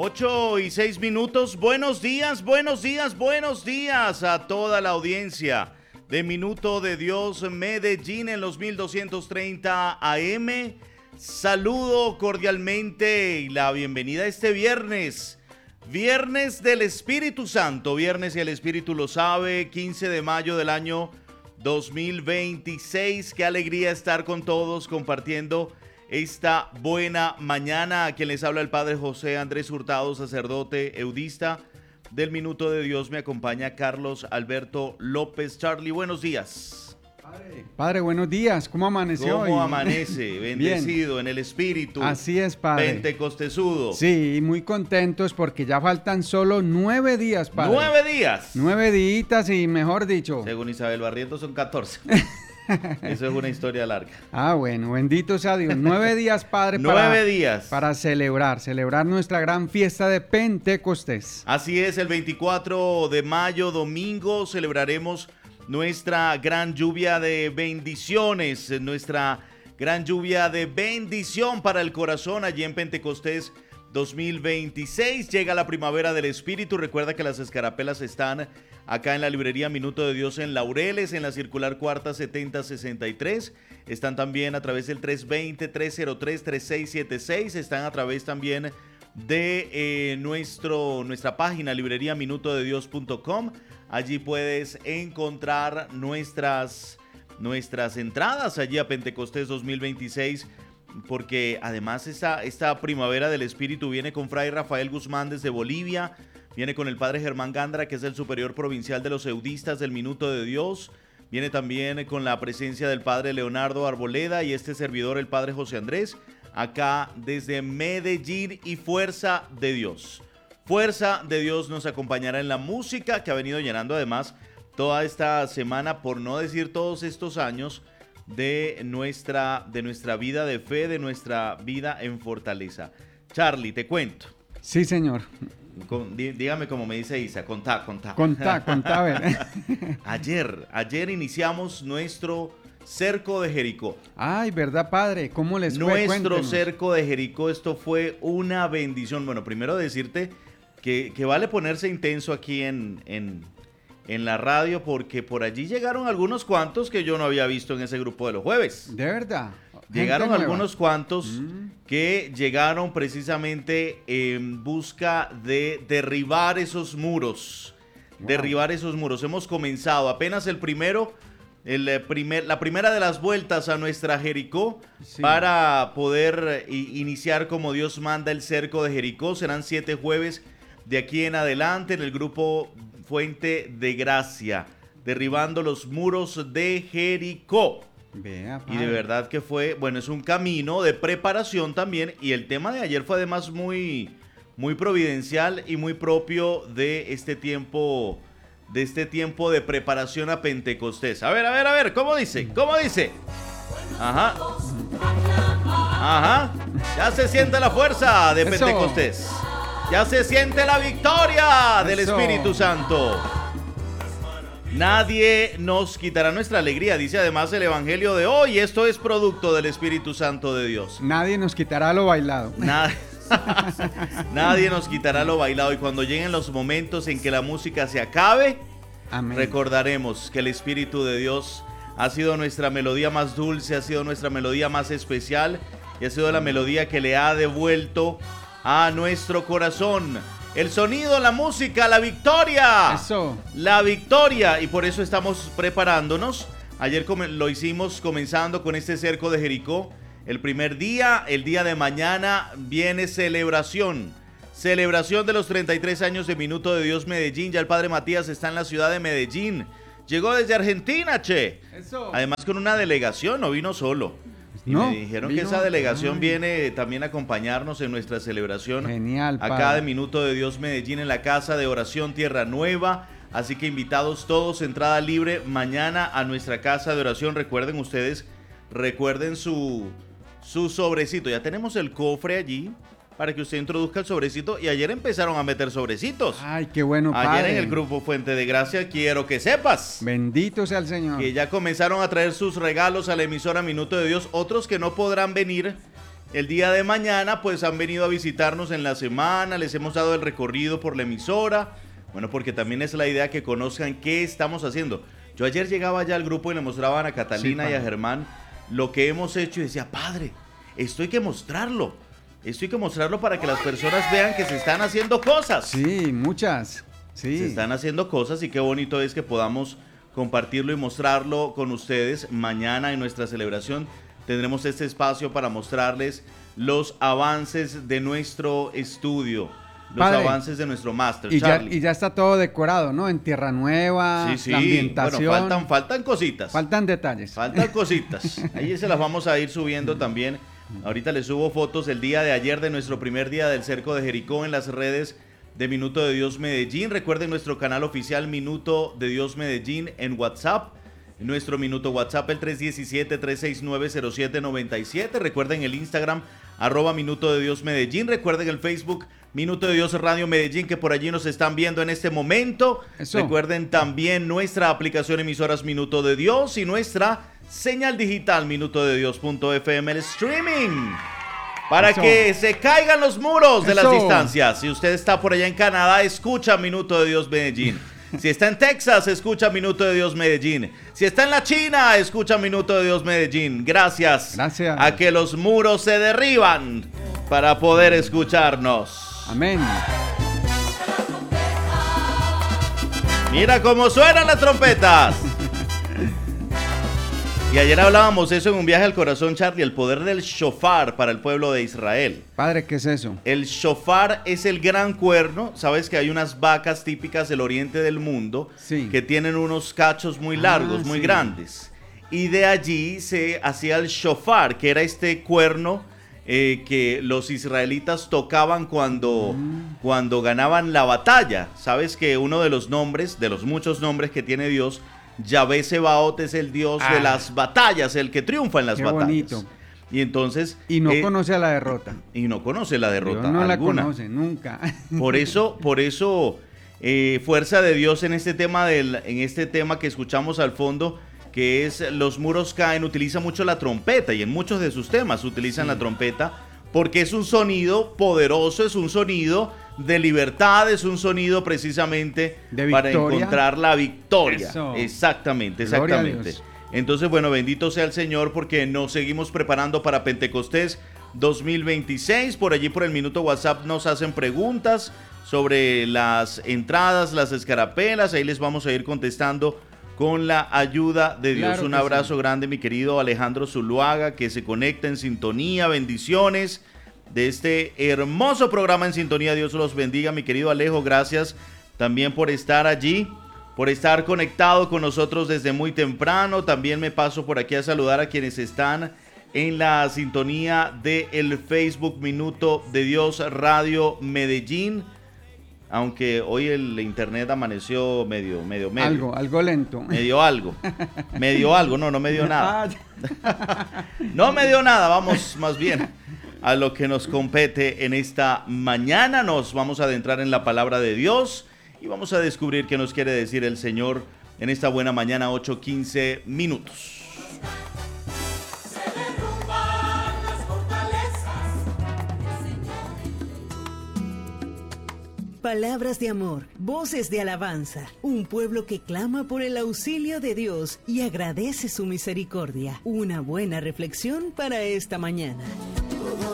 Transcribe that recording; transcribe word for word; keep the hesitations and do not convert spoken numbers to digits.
ocho y seis minutos. Buenos días, buenos días, buenos días a toda la audiencia de Minuto de Dios Medellín en los mil doscientos treinta A M. Saludo cordialmente y la bienvenida este viernes. Viernes del Espíritu Santo, viernes y el Espíritu lo sabe, quince de mayo del año dos mil veintiséis. Qué alegría estar con todos compartiendo esta buena mañana. A quien les habla el Padre José Andrés Hurtado, sacerdote eudista del Minuto de Dios. Me acompaña Carlos Alberto López. Charlie, buenos días. Padre, Padre, buenos días. ¿Cómo amaneció hoy? ¿Cómo amanece? Bendecido Bien. En el espíritu. Así es, Padre. Pentecostesudo. Sí, y muy contentos porque ya faltan solo nueve días, Padre. ¡Nueve días! Nueve días y mejor dicho. Según Isabel Barrientos son catorce. Eso es una historia larga. Ah, bueno, bendito sea Dios. Nueve días, Padre, Nueve para, días. para celebrar, celebrar nuestra gran fiesta de Pentecostés. Así es, el veinticuatro de mayo, domingo, celebraremos nuestra gran lluvia de bendiciones, nuestra gran lluvia de bendición para el corazón allí en Pentecostés dos mil veintiséis. Llega la primavera del Espíritu. Recuerda que las escarapelas están acá en la librería Minuto de Dios en Laureles, en la circular cuarta setenta sesenta y tres. Están también a través del tres dos cero, tres cero tres, tres seis siete seis. Están a través también de eh, nuestro, nuestra página librería minuto de dios punto com. Allí puedes encontrar nuestras, nuestras entradas allí a Pentecostés dos mil veintiséis, porque además esta, esta primavera del Espíritu viene con Fray Rafael Guzmán desde Bolivia, viene con el Padre Germán Gandra, que es el superior provincial de los eudistas del Minuto de Dios, viene también con la presencia del Padre Leonardo Arboleda y este servidor, el Padre José Andrés, acá desde Medellín, y Fuerza de Dios. Fuerza de Dios nos acompañará en la música, que ha venido llenando además toda esta semana, por no decir todos estos años, de nuestra, de nuestra vida de fe, de nuestra vida en fortaleza. Charlie, te cuento. Sí, señor. Con, dí, dígame como me dice Isa, contá, contá. Contá, contá, a ver. Ayer, ayer iniciamos nuestro cerco de Jericó. Ay, ¿verdad, Padre? ¿Cómo les fue? Nuestro Cuéntenos. cerco de Jericó, esto fue una bendición. Bueno, primero decirte que, que vale ponerse intenso aquí en, en, en la radio, porque por allí llegaron algunos cuantos que yo no había visto en ese grupo de los jueves. ¿De verdad? Llegaron Gente algunos nueva. cuantos Mm. que llegaron precisamente en busca de derribar esos muros. Wow. Derribar esos muros. Hemos comenzado apenas el primero, el primer, la primera de las vueltas a nuestra Jericó, Sí. para poder i- iniciar como Dios manda el cerco de Jericó. Serán siete jueves de aquí en adelante en el grupo Fuente de Gracia, derribando los muros de Jericó. Vea, Y de Padre. verdad que fue, bueno, es un camino de preparación también, y el tema de ayer fue además muy, muy providencial y muy propio de este tiempo, de este tiempo de preparación a Pentecostés. A ver, a ver, a ver, ¿cómo dice? ¿Cómo dice? Ajá. Ajá. Ya se siente la fuerza de Eso. Pentecostés. Ya se siente la victoria del Eso. Espíritu Santo. Nadie nos quitará nuestra alegría, dice además el Evangelio de hoy. Esto es producto del Espíritu Santo de Dios. Nadie nos quitará lo bailado. Nadie, nadie nos quitará lo bailado. Y cuando lleguen los momentos en que la música se acabe, Amén. recordaremos que el Espíritu de Dios ha sido nuestra melodía más dulce, ha sido nuestra melodía más especial, y ha sido la melodía que le ha devuelto a nuestro corazón el sonido, la música, la victoria. Eso. La victoria, y por eso estamos preparándonos. Ayer lo hicimos comenzando con este cerco de Jericó. El primer día, el día de mañana, viene celebración. Celebración de los treinta y tres años de Minuto de Dios Medellín. Ya el Padre Matías está en la ciudad de Medellín. Llegó desde Argentina, che. Eso. Además con una delegación, no vino solo. Y No, me dijeron vino- que esa delegación Ay. viene también a acompañarnos en nuestra celebración. Genial, Acá Padre. de Minuto de Dios Medellín, en la Casa de Oración Tierra Nueva. Así que invitados todos, entrada libre mañana a nuestra casa de oración. Recuerden ustedes, recuerden su, su sobrecito. Ya tenemos el cofre allí para que usted introduzca el sobrecito, y ayer empezaron a meter sobrecitos. Ay, qué bueno, Ayer Padre. en el grupo Fuente de Gracia, quiero que sepas Bendito sea el Señor. que ya comenzaron a traer sus regalos a la emisora Minuto de Dios. Otros que no podrán venir el día de mañana pues han venido a visitarnos en la semana, les hemos dado el recorrido por la emisora, bueno, porque también es la idea que conozcan qué estamos haciendo. Yo ayer llegaba ya al grupo y le mostraban a Catalina sí, y a Germán lo que hemos hecho y decía, padre, esto hay que mostrarlo, esto hay que mostrarlo para que las personas vean que se están haciendo cosas. Sí, muchas, sí. Se están haciendo cosas y qué bonito es que podamos compartirlo y mostrarlo con ustedes. Mañana en nuestra celebración tendremos este espacio para mostrarles los avances de nuestro estudio, los Padre, avances de nuestro máster. Y ya, y ya está todo decorado, ¿no? En Tierra Nueva, sí, sí. La ambientación. Bueno, faltan, faltan cositas. Faltan detalles. Faltan cositas. Ahí se las vamos a ir subiendo también. Ahorita les subo fotos del día de ayer de nuestro primer día del Cerco de Jericó en las redes de Minuto de Dios Medellín. Recuerden nuestro canal oficial Minuto de Dios Medellín en WhatsApp. Nuestro Minuto WhatsApp el tres uno siete, tres seis nueve, cero siete nueve siete. Recuerden el Instagram arroba Minuto de Dios Medellín. Recuerden el Facebook Minuto de Dios Radio Medellín, que por allí nos están viendo en este momento. Eso. Recuerden también nuestra aplicación emisoras Minuto de Dios y nuestra señal digital minuto de dios punto f m, el streaming. Para Eso. que se caigan los muros de Eso. las distancias. Si usted está por allá en Canadá, escucha Minuto de Dios Medellín. Si está en Texas, escucha Minuto de Dios Medellín. Si está en la China, escucha Minuto de Dios Medellín. Gracias, Gracias. a que los muros se derriban para poder escucharnos. Amén. Mira cómo suenan las trompetas. Y ayer hablábamos eso en un viaje al corazón, Charlie, el poder del shofar para el pueblo de Israel. Padre, ¿qué es eso? El shofar es el gran cuerno. Sabes que hay unas vacas típicas del oriente del mundo sí. que tienen unos cachos muy largos, ah, muy sí. grandes. Y de allí se hacía el shofar, que era este cuerno eh, que los israelitas tocaban cuando, mm. cuando ganaban la batalla. Sabes que uno de los nombres, de los muchos nombres que tiene Dios, Yahvé Sebaot, es el Dios ah, de las batallas, el que triunfa en las qué batallas. Bonito. Y entonces y no eh, conoce a la derrota. Y no conoce la derrota Dios no alguna. la conoce nunca. Por eso, por eso, eh, fuerza de Dios en este tema del, en este tema que escuchamos al fondo, que es Los muros caen, utiliza mucho la trompeta y en muchos de sus temas utilizan sí. la trompeta porque es un sonido poderoso, es un sonido de libertad, es un sonido precisamente para encontrar la victoria. Eso. Exactamente, exactamente. Entonces, bueno, bendito sea el Señor porque nos seguimos preparando para Pentecostés dos mil veintiséis. Por allí, por el Minuto WhatsApp, nos hacen preguntas sobre las entradas, las escarapelas. Ahí les vamos a ir contestando con la ayuda de Dios. Claro Un abrazo sí. grande, mi querido Alejandro Zuluaga, que se conecta en sintonía. Bendiciones de este hermoso programa En Sintonía. Dios los bendiga, mi querido Alejo. Gracias también por estar allí, por estar conectado con nosotros desde muy temprano. También me paso por aquí a saludar a quienes están en la sintonía del Facebook Minuto de Dios Radio Medellín. Aunque hoy el internet amaneció medio, medio, medio. Algo, algo lento. Medio algo. Medio algo, no, no me dio nada. No me dio nada, vamos más bien a lo que nos compete en esta mañana. Nos vamos a adentrar en la palabra de Dios y vamos a descubrir qué nos quiere decir el Señor en esta buena mañana, ocho quince minutos. Palabras de amor, voces de alabanza, un pueblo que clama por el auxilio de Dios y agradece su misericordia. Una buena reflexión para esta mañana.